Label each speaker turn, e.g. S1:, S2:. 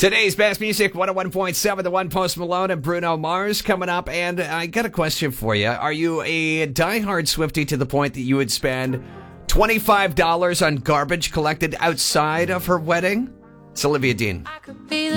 S1: Today's best music, 101.7, the one Post Malone and Bruno Mars coming up. And I got a question for you. Are you a diehard Swiftie to the point that you would spend $25 on garbage collected outside of her wedding? It's Olivia Dean.